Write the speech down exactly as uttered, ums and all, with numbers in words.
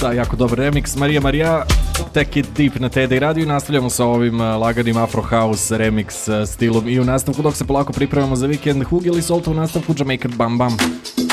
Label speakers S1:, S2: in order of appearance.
S1: Da, jako dobar remix. Marija Marija, Take It Deep na T D radiju. Nastavljamo sa ovim laganim Afro House remix stilom i u nastavku dok se polako pripremamo za vikend Hug ili Solta u nastavku Jamaican Bam Bam.